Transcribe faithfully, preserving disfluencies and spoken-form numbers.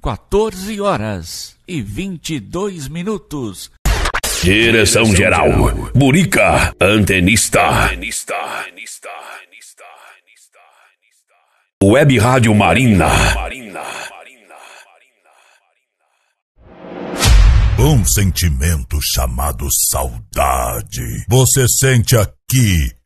quatorze horas e vinte e dois minutos. Direção geral, Burica, antenista. Web Rádio Marina. Um sentimento chamado saudade. Você sente aqui